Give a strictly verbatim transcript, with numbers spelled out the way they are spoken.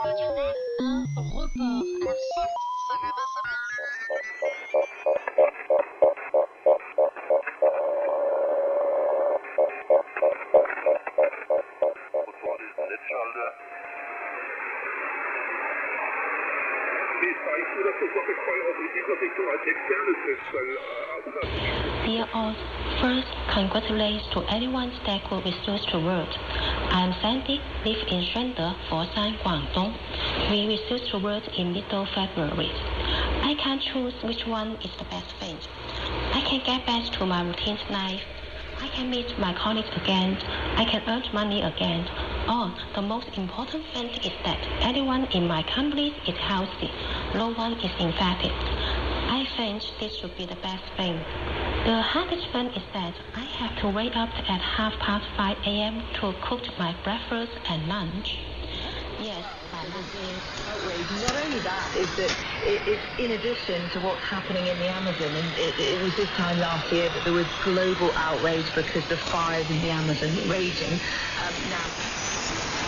Dear all, first, congratulations to everyone that could research the world. I am Sandy, live in Shunde, Foshan, Guangdong. We researched the world in middle February. I can't choose which one is the best thing. I can get back to my routine life. I can meet my colleagues again. I can earn money again. Oh, the most important thing is that everyone in my company is healthy. No one is infected. I think this should be the best thing. The hardest thing is that I have to wake up at half past five a.m. to cook my breakfast and lunch. Yes, not only that, is that it, it's in addition to what's happening in the Amazon, and it, it was this time last year that there was global outrage because the fires in the Amazon raging. Um, now.